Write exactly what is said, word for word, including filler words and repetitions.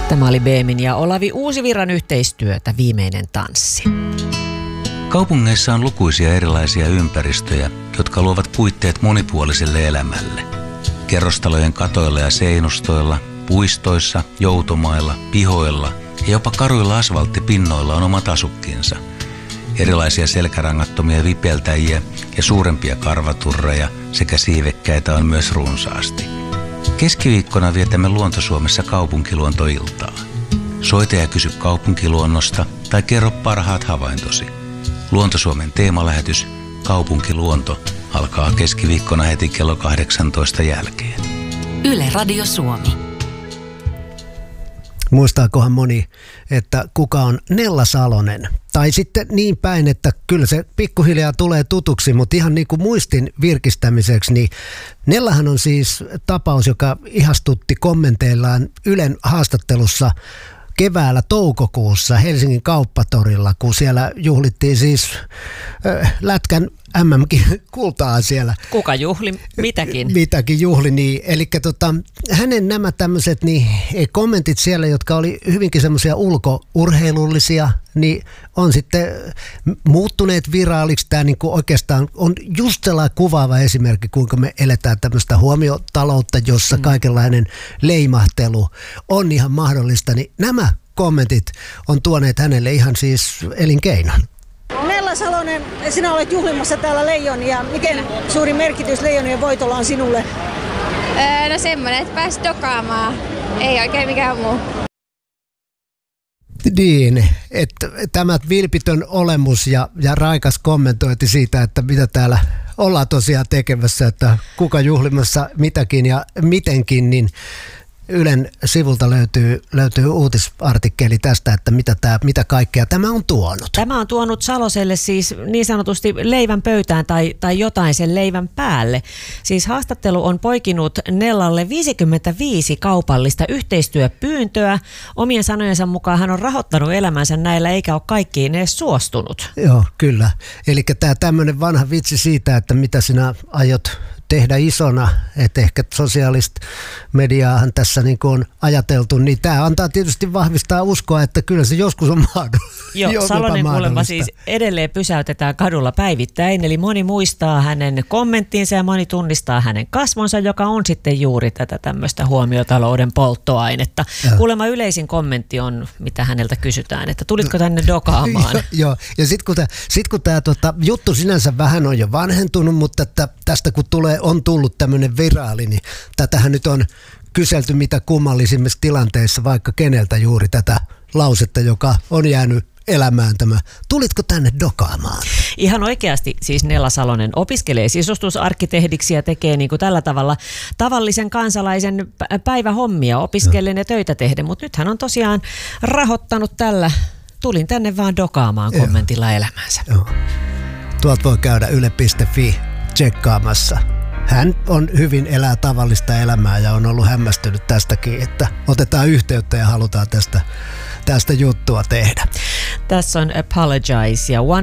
Tämä oli Beemin ja Olavi Uusivirran yhteistyötä Viimeinen tanssi. Kaupungeissa on lukuisia erilaisia ympäristöjä, jotka luovat puitteet monipuoliselle elämälle. Kerrostalojen katoilla ja seinustoilla, puistoissa, joutomailla, pihoilla ja jopa karuilla asfalttipinnoilla on omat asukkinsa. Erilaisia selkärangattomia vipeltäjiä ja suurempia karvaturreja sekä siivekkäitä on myös runsaasti. Keskiviikkona vietämme Luonto-Suomessa kaupunkiluontoiltaa. Soita ja kysy kaupunkiluonnosta tai kerro parhaat havaintosi. Luonto-Suomen teemalähetys Kaupunkiluonto alkaa keskiviikkona heti kello kahdeksantoista jälkeen. Yle Radio Suomi. Muistaakohan moni, että kuka on Nella Salonen? Tai sitten niin päin, että kyllä se pikkuhiljaa tulee tutuksi, mutta ihan niin kuin muistin virkistämiseksi, niin Nellahan on siis tapaus, joka ihastutti kommenteillaan Ylen haastattelussa keväällä toukokuussa Helsingin Kauppatorilla, kun siellä juhlittiin siis äh, Lätkän M M-kultaa siellä. Kuka juhli? Mitäkin? Mitäkin juhli, niin. Eli tota, hänen nämä tämmöiset niin, kommentit siellä, jotka oli hyvinkin semmoisia ulkourheilullisia, niin on sitten muuttuneet viraaliksi. Tämä niin kuin oikeastaan on just sellainen kuvaava esimerkki, kuinka me eletään tämmöistä huomiotaloutta, jossa mm. kaikenlainen leimahtelu on ihan mahdollista. Niin nämä kommentit on tuoneet hänelle ihan siis elinkeinon. Nella Salonen, sinä olet juhlimassa täällä leijonia. Miten suuri merkitys leijonien voitolla on sinulle? Öö, no semmoinen, että pääsi dokaamaan. Ei oikein mikään muu. Niin, että tämä vilpitön olemus ja, ja raikas kommentointi siitä, että mitä täällä ollaan tosiaan tekemässä, että kuka juhlimassa mitäkin ja mitenkin, niin Ylen sivulta löytyy, löytyy uutisartikkeli tästä, että mitä, tää, mitä kaikkea tämä on tuonut. Tämä on tuonut Saloselle siis niin sanotusti leivän pöytään tai, tai jotain sen leivän päälle. Siis haastattelu on poikinut Nellalle viisikymmentäviisi kaupallista yhteistyöpyyntöä. Omien sanojensa mukaan hän on rahoittanut elämänsä näillä eikä ole kaikkiin edes suostunut. Joo, kyllä. Eli tämä tämmöinen vanha vitsi siitä, että mitä sinä aiot tehdä isona, että ehkä sosiaalista mediaahan tässä niin kuin on ajateltu, niin tämä antaa tietysti vahvistaa uskoa, että kyllä se joskus on mahdollista. Joo, Salonen kuulemma siis edelleen pysäytetään kadulla päivittäin, eli moni muistaa hänen kommenttinsa ja moni tunnistaa hänen kasvonsa, joka on sitten juuri tätä tämmöistä huomiotalouden polttoainetta. Ja. Kuulemma yleisin kommentti on, mitä häneltä kysytään, että tulitko tänne dokaamaan? Joo, ja sitten kun tämä sit kun tota, juttu sinänsä vähän on jo vanhentunut, mutta että tästä kun tulee on tullut tämmöinen viraali, niin tätähän nyt on kyselty mitä kummallisimmissa tilanteissa, vaikka keneltä juuri tätä lausetta, joka on jäänyt elämään tämä. Tulitko tänne dokaamaan? Ihan oikeasti siis Nella Salonen opiskelee sisustusarkkitehdiksi ja tekee niin kuin tällä tavalla tavallisen kansalaisen päivähommia opiskellen ja töitä tehden, mutta nyt hän on tosiaan rahoittanut tällä tulin tänne vaan dokaamaan kommentilla Joo. elämäänsä. Joo. Tuolta voi käydä yle piste fi tsekkaamassa. Hän on hyvin elää tavallista elämää ja on ollut hämmästynyt tästäkin, että otetaan yhteyttä ja halutaan tästä, tästä juttua tehdä. Tässä on Apologize ja One